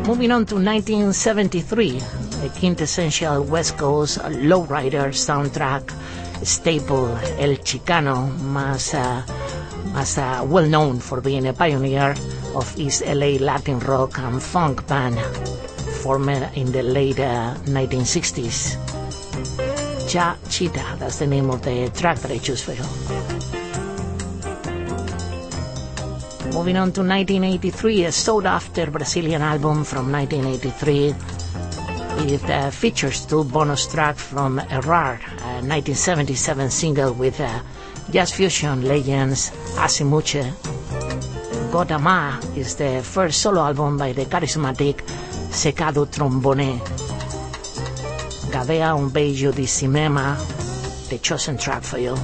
Moving on to 1973, the quintessential West Coast lowrider soundtrack staple, El Chicano, más well known for being a pioneer of East LA Latin rock and funk band formed in the late 1960s. Cha Chita, that's the name of the track that I choose for you. Moving on to 1983, a sought-after Brazilian album from 1983. It features two bonus tracks from Errar, a 1977 single with jazz fusion legends Asimuche. Godama is the first solo album by the charismatic Secado Trombone. Gadea un beijo di cinema, the chosen track for you.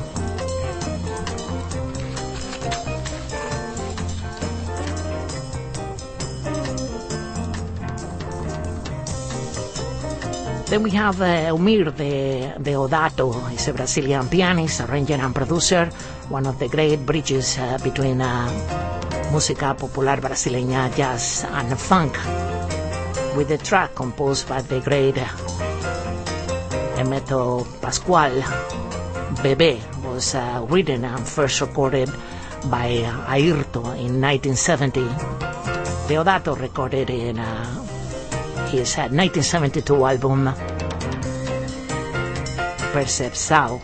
Then we have Eumir Deodato. He's a Brazilian pianist, arranger and producer, one of the great bridges between música popular brasileña, jazz and funk, with the track composed by the great Hermeto Pascoal. Bebé was written and first recorded by Airto in 1970. Deodato recorded in his 1972 album Percepção.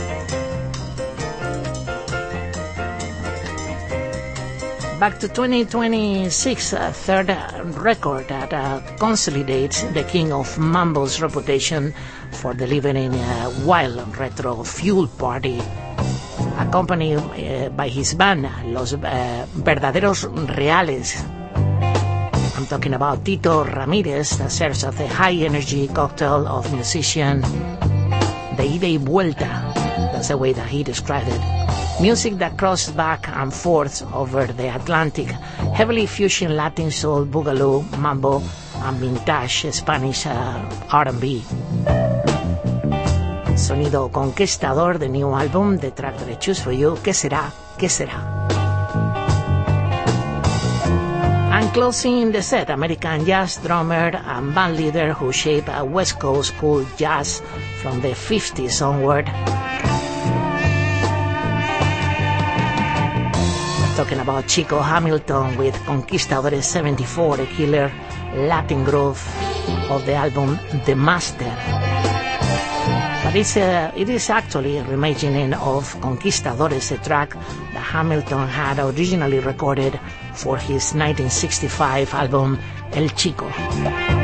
Back to 2026, a third record that consolidates the king of mambo's reputation for delivering a wild and retro fuel party, accompanied by his band Los Verdaderos Reales. I'm talking about Tito Ramirez, that serves as the high-energy cocktail of musician, the ida y vuelta, that's the way that he described it. Music that crosses back and forth over the Atlantic, heavily fusion Latin soul, boogaloo, mambo, and vintage Spanish R&B. Sonido conquistador, the new album, the track that I choose for you, ¿Qué será? ¿Qué será? And closing the set, American jazz drummer and band leader who shaped a West Coast cool jazz from the 50s onward. We're talking about Chico Hamilton with Conquistadores 74, a killer Latin groove of the album The Master. But it is actually a reimagining of Conquistadores, a track that Hamilton had originally recorded for his 1965 album El Chico.